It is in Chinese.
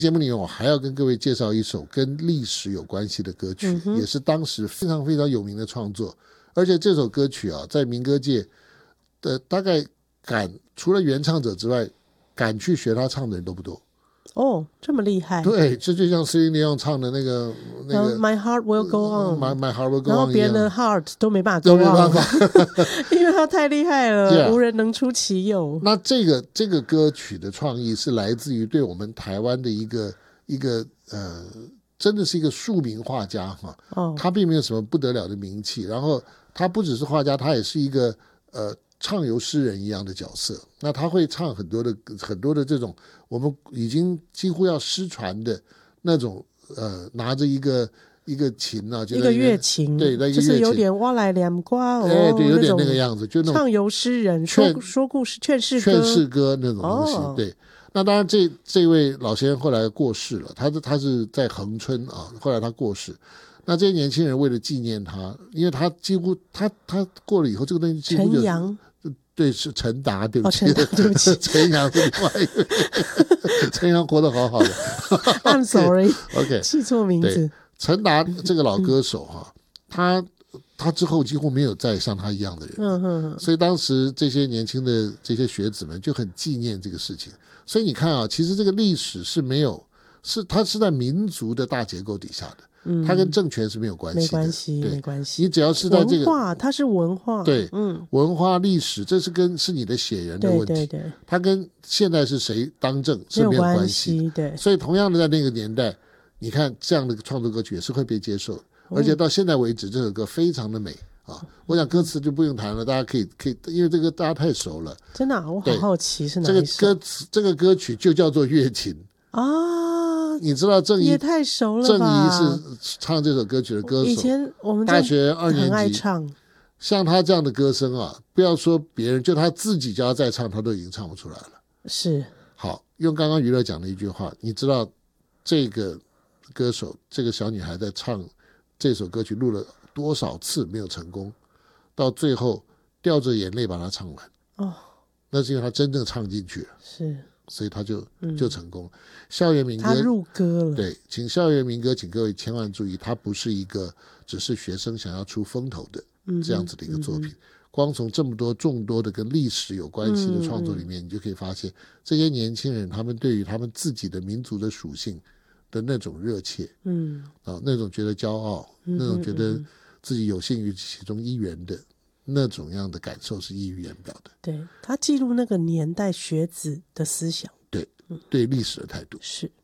节目里面我还要跟各位介绍一首跟历史有关系的歌曲，也是当时非常非常有名的创作，而且这首歌曲啊，在民歌界的大概除了原唱者之外，敢去学他唱的人都不多。 哦，这么厉害。 对，这就像Celine Dion唱的那个 My heart will go on， My heart will go on， 然后别人的 heart 都没办法 go on， 都没办法因为他太厉害了，无人能出其右。 那这个歌曲的创意是来自于对我们台湾的一个真的是一个庶民画家哈。他并没有什么不得了的名气，然后他不只是画家，他也是一个唱游诗人一样的角色。那他会唱很多的这种我们已经几乎要失传的那种拿着一个琴啊， 一个乐琴， 对， 就是有点挖来两瓜哦， 对，有点那个样子，就那种唱游诗人说故事劝世歌那种东西。对，那当然这位老先生后来过世了，他是在恒春啊，后来他过世。那这些年轻人为了纪念他，因为他几乎他过了以后，这个东西几乎就陈阳。 对，是陈达，对不起， 陈阳是另外一个，陈阳活得好好的。 I'm sorry， OK， 记错名字。 陈达这个老歌手哈，他之后几乎没有再像他一样的人，所以当时这些年轻的这些学子们就很纪念这个事情。所以你看啊，其实这个历史是没有，它是在民族的大结构底下的。它跟政权是没有关系的， 没关系。 你只要是在这个文化，它是文化， 对，文化历史，这是你的血缘的问题， 对， 它跟现在是谁当政是没有关系的。 对， 所以同样的在那个年代，你看这样的创作歌曲也是会被接受的，而且到现在为止，这首歌非常的美啊。我想歌词就不用谈了，大家可以，因为这个大家太熟了。 真的我好好奇是哪一首。 这个歌曲就叫做《月琴》啊。你知道郑怡也太熟了吧？ 郑怡是唱这首歌曲的歌手， 以前我们大学2年级很爱唱。 像他这样的歌声啊，不要说别人，就他自己叫他再唱，他都已经唱不出来了。 是。 好，用刚刚娱乐讲的一句话，你知道这个歌手，这个小女孩在唱这首歌曲录了多少次没有成功，到最后掉着眼泪把它唱完。哦，那是因为她真正唱进去了。 是。所以他就成功。校园民歌， 他入歌了。 对，请校园民歌，请各位千万注意，它不是一个只是学生想要出风头的这样子的一个作品。光从这么众多的跟历史有关系的创作里面，你就可以发现这些年轻人他们对于他们自己的民族的属性的那种热切，那种觉得骄傲，那种觉得自己有幸于其中一员的那种样的感受是溢于言表的。 对，他记录那个年代学子的思想， 对历史的态度是。